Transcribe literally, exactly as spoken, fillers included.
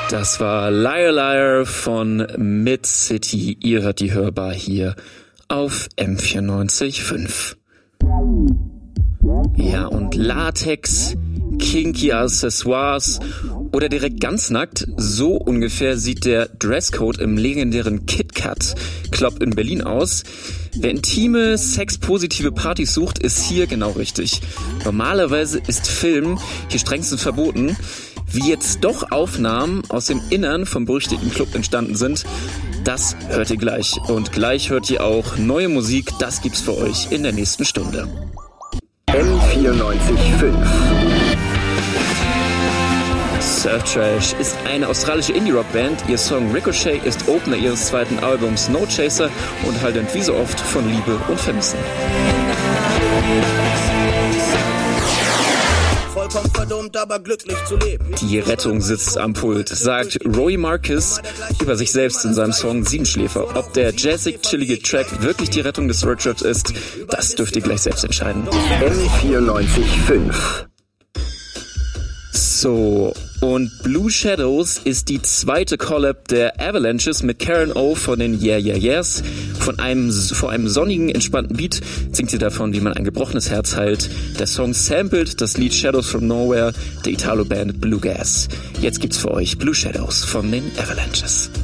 Das war Liar Liar von Mid-City. Ihr hört die Hörbar hier auf M vierundneunzig Komma fünf. Ja, und Latex, kinky Accessoires oder direkt ganz nackt, so ungefähr sieht der Dresscode im legendären KitKat Club in Berlin aus. Wer intime, sexpositive Partys sucht, ist hier genau richtig. Normalerweise ist Film hier strengstens verboten. Wie jetzt doch Aufnahmen aus dem Innern vom berüchtigten Club entstanden sind, das hört ihr gleich. Und gleich hört ihr auch neue Musik, das gibt's für euch in der nächsten Stunde. M vierundneunzig Komma fünf. Surf Trash ist eine australische Indie-Rock-Band. Ihr Song Ricochet ist Opener ihres zweiten Albums No Chaser und handelt wie so oft von Liebe und Vermissen. Vollkommen verdummt, aber glücklich zu leben. Die Rettung sitzt am Pult, sagt Roy Marcus über sich selbst in seinem Song Siebenschläfer. Ob der jazzig, chillige Track wirklich die Rettung des Roadtrips ist, das dürft ihr gleich selbst entscheiden. M vierundneunzig Komma fünf. So, und Blue Shadows ist die zweite Collab der Avalanches mit Karen O von den Yeah Yeah Yeahs. Von einem, vor einem sonnigen, entspannten Beat singt sie davon, wie man ein gebrochenes Herz heilt. Der Song samplet das Lied Shadows from Nowhere der Italo-Band Blue Gas. Jetzt gibt's für euch Blue Shadows von den Avalanches.